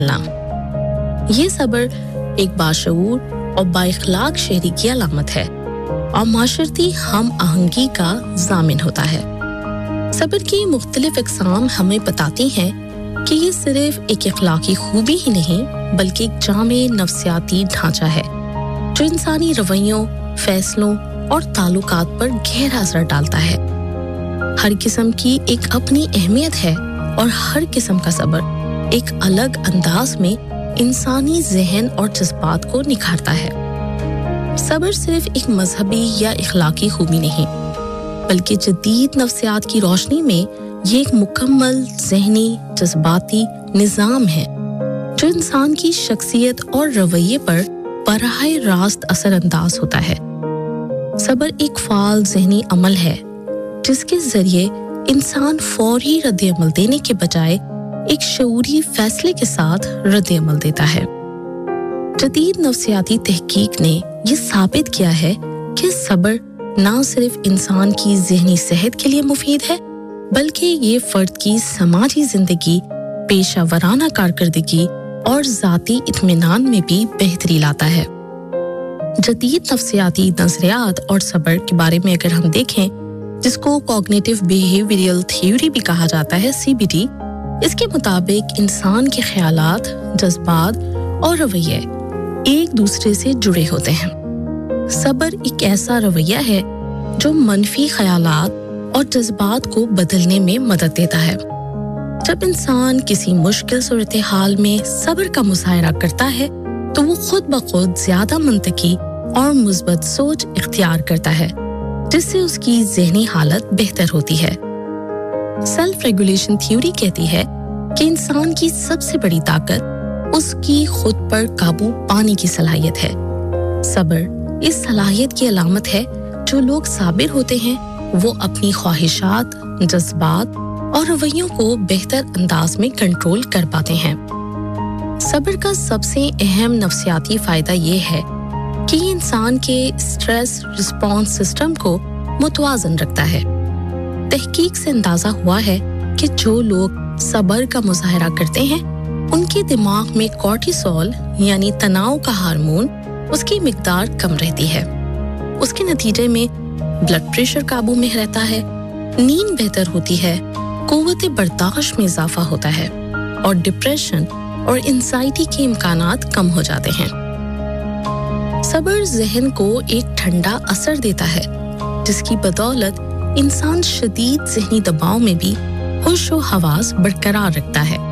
یہ صبر ایک باشعور اور بااخلاق شہری کی علامت ہے اور معاشرتی ہم آہنگی کا ضامن ہوتا ہے۔ صبر کی مختلف اقسام ہمیں بتاتی ہیں کہ یہ صرف ایک اخلاقی خوبی ہی نہیں بلکہ ایک جامع نفسیاتی ڈھانچہ ہے جو انسانی رویوں، فیصلوں اور تعلقات پر گہرا اثر ڈالتا ہے۔ ہر قسم کی ایک اپنی اہمیت ہے اور ہر قسم کا صبر ایک الگ انداز میں انسانی ذہن اور جذبات کو نکھارتا ہے۔ صبر صرف ایک مذہبی یا اخلاقی خوبی نہیں بلکہ جدید نفسیات کی روشنی میں یہ ایک مکمل ذہنی جذباتی نظام ہے جو انسان کی شخصیت اور رویے پر براہ راست اثر انداز ہوتا ہے۔ صبر ایک فعال ذہنی عمل ہے جس کے ذریعے انسان فوری رد عمل دینے کے بجائے ایک شعوری فیصلے کے ساتھ رد عمل دیتا ہے۔ جدید نفسیاتی تحقیق نے یہ ثابت کیا ہے کہ صبر نہ صرف انسان کی ذہنی صحت کے لیے مفید ہے بلکہ یہ فرد کی سماجی زندگی، پیشہ ورانہ کارکردگی اور ذاتی اطمینان میں بھی بہتری لاتا ہے۔ جدید نفسیاتی نظریات اور صبر کے بارے میں اگر ہم دیکھیں جس کو کوگنیٹو بیہیویئرل تھیوری بھی کہا جاتا ہے CBT، اس کے مطابق انسان کے خیالات، جذبات اور رویے ایک دوسرے سے جڑے ہوتے ہیں۔ صبر ایک ایسا رویہ ہے جو منفی خیالات اور جذبات کو بدلنے میں مدد دیتا ہے۔ جب انسان کسی مشکل صورتحال میں صبر کا مظاہرہ کرتا ہے تو وہ خود بخود زیادہ منطقی اور مثبت سوچ اختیار کرتا ہے جس سے اس کی ذہنی حالت بہتر ہوتی ہے۔ سیلف ریگولیشن تھیوری کہتی ہے کہ انسان کی سب سے بڑی طاقت اس کی خود پر قابو پانے کی صلاحیت ہے۔ صبر اس صلاحیت کی علامت ہے۔ جو لوگ صابر ہوتے ہیں وہ اپنی خواہشات، جذبات اور رویوں کو بہتر انداز میں کنٹرول کر پاتے ہیں۔ صبر کا سب سے اہم نفسیاتی فائدہ یہ ہے کہ یہ انسان کے اسٹریس رسپانس سسٹم کو متوازن رکھتا ہے۔ تحقیق سے اندازہ ہوا ہے کہ جو لوگ صبر کا مظاہرہ کرتے ہیں ان کے دماغ میں کورٹیسول یعنی تناؤ کا ہارمون اس کی مقدار کم رہتی ہے۔ اس کے نتیجے میں بلڈ پریشر قابو میں رہتا ہے، نیند بہتر ہوتی ہے، قوت برداشت میں اضافہ ہوتا ہے اور ڈپریشن اور انزائٹی کے امکانات کم ہو جاتے ہیں۔ صبر ذہن کو ایک ٹھنڈا اثر دیتا ہے جس کی بدولت انسان شدید ذہنی دباؤ میں بھی ہوش و حواس برقرار رکھتا ہے۔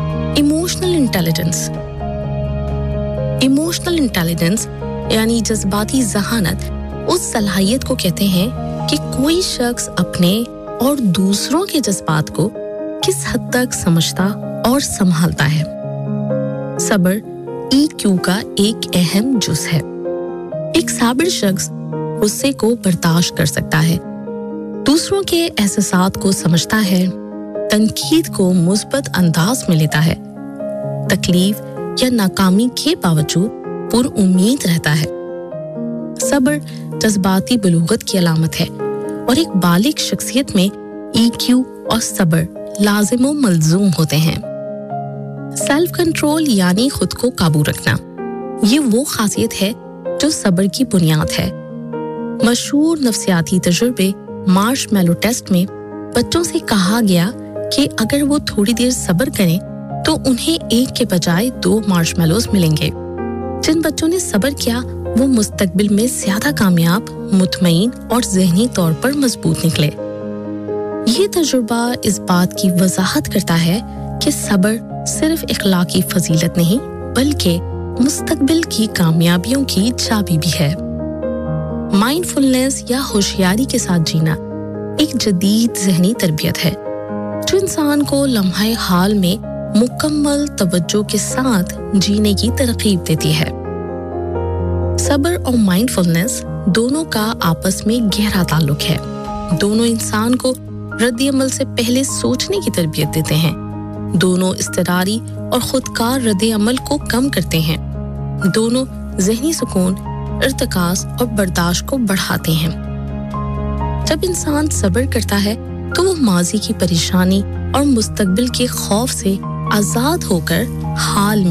ایموشنل انٹیلیجنس یعنی جذباتی ذہانت اس صلاحیت کو کہتے ہیں کہ کوئی شخص اپنے اور دوسروں کے جذبات کو کس حد تک سمجھتا اور سنبھالتا ہے۔ صبر EQ کا ایک اہم جز ہے۔ ایک صابر شخص غصے کو برداشت کر سکتا ہے، دوسروں کے احساسات کو سمجھتا ہے، تنقید کو مثبت انداز میں لیتا ہے، تکلیف یا ناکامی کے باوجود پر امید رہتا ہے۔ صبر جذباتی بلوغت کی علامت ہے اور ایک بالغ شخصیت میں EQ اور صبر لازم و ملزوم ہوتے ہیں۔ سیلف کنٹرول یعنی خود کو قابو رکھنا، یہ وہ خاصیت ہے جو صبر کی بنیاد ہے۔ مشہور نفسیاتی تجربے مارش میلو ٹیسٹ میں بچوں سے کہا گیا کہ اگر وہ تھوڑی دیر صبر کریں تو انہیں ایک کے بجائے 2 مارش میلوز ملیں گے۔ جن بچوں نے صبر کیا وہ مستقبل میں زیادہ کامیاب، مطمئن اور ذہنی طور پر مضبوط نکلے۔ یہ تجربہ اس بات کی وضاحت کرتا ہے کہ صبر صرف اخلاقی فضیلت نہیں بلکہ مستقبل کی کامیابیوں کی چابی بھی ہے۔ مائنڈفلنس یا ہوشیاری کے ساتھ جینا ایک جدید ذہنی تربیت ہے جو انسان کو لمحہ حال میں مکمل توجہ کے ساتھ جینے کی ترغیب دیتی ہے۔ صبر اور مائنڈفلنس دونوں کا آپس میں گہرا تعلق ہے۔ دونوں انسان کو رد عمل سے پہلے سوچنے کی تربیت دیتے ہیں۔ دونوں اضطراری اور خودکار رد عمل کو کم کرتے ہیں۔ دونوں ذہنی سکون، ارتکاز اور برداشت کو بڑھاتے ہیں۔ جب انسان صبر کرتا ہے تو وہ ماضی کی پریشانی اور مستقبل کے خوف سے آزاد ہو کر حال